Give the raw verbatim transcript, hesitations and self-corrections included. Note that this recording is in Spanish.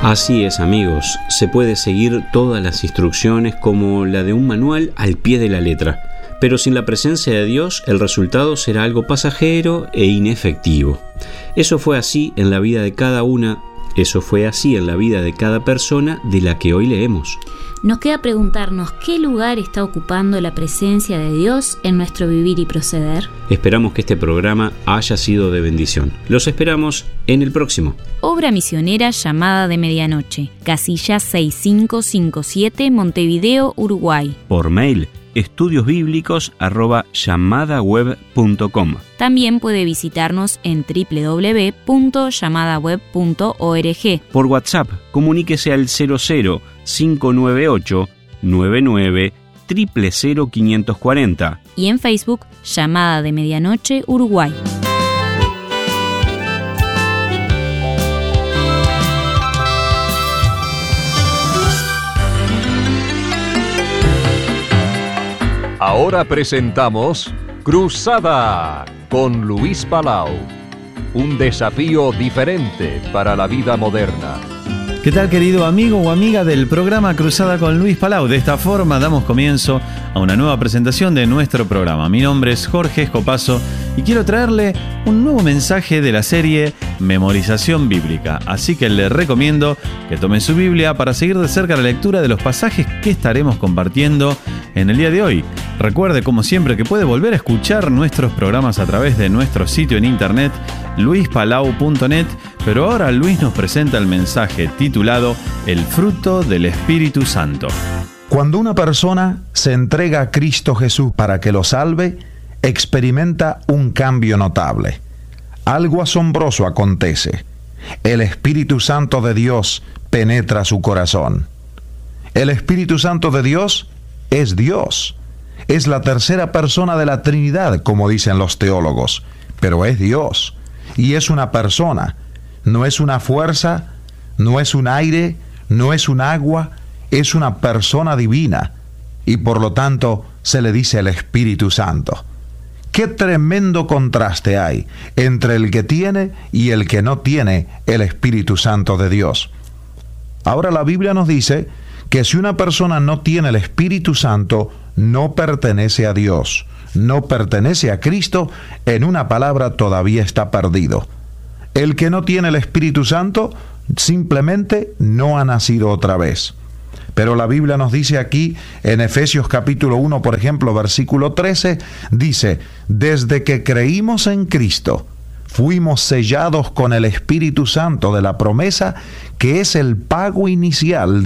Así es, amigos, se puede seguir todas las instrucciones como la de un manual al pie de la letra, pero sin la presencia de Dios el resultado será algo pasajero e inefectivo. Eso fue así en la vida de cada una, eso fue así en la vida de cada persona de la que hoy leemos. Nos queda preguntarnos qué lugar está ocupando la presencia de Dios en nuestro vivir y proceder. Esperamos que este programa haya sido de bendición. Los esperamos en el próximo. Obra misionera Llamada de Medianoche, casilla seis cinco cinco siete, Montevideo, Uruguay. Por mail, estudiosbíblicos arroba llamadaweb punto com. También puede visitarnos en doble u doble u doble u punto llamadaweb punto org. Por WhatsApp, comuníquese al cero cero cinco nueve ocho nueve nueve cero cero cero cinco cuatro cero. Y en Facebook, Llamada de Medianoche, Uruguay. Ahora presentamos Cruzada con Luis Palau. Un desafío diferente para la vida moderna. ¿Qué tal, querido amigo o amiga del programa Cruzada con Luis Palau? De esta forma damos comienzo a una nueva presentación de nuestro programa. Mi nombre es Jorge Escopazo y quiero traerle un nuevo mensaje de la serie Memorización Bíblica. Así que le recomiendo que tome su Biblia para seguir de cerca la lectura de los pasajes que estaremos compartiendo en el día de hoy. Recuerde, como siempre, que puede volver a escuchar nuestros programas a través de nuestro sitio en internet luis palau punto net, pero ahora Luis nos presenta el mensaje titulado El fruto del Espíritu Santo. Cuando una persona se entrega a Cristo Jesús para que lo salve, experimenta un cambio notable. Algo asombroso acontece. El Espíritu Santo de Dios penetra su corazón. El Espíritu Santo de Dios es Dios. Es la tercera persona de la Trinidad, como dicen los teólogos, pero es Dios. Y es una persona, no es una fuerza, no es un aire, no es un agua, es una persona divina. Y por lo tanto se le dice el Espíritu Santo. ¡Qué tremendo contraste hay entre el que tiene y el que no tiene el Espíritu Santo de Dios! Ahora la Biblia nos dice que si una persona no tiene el Espíritu Santo, no pertenece a Dios, no pertenece a Cristo, en una palabra todavía está perdido. El que no tiene el Espíritu Santo simplemente no ha nacido otra vez. Pero la Biblia nos dice aquí, en Efesios capítulo uno, por ejemplo, versículo trece, dice: desde que creímos en Cristo, fuimos sellados con el Espíritu Santo de la promesa, que es el pago inicial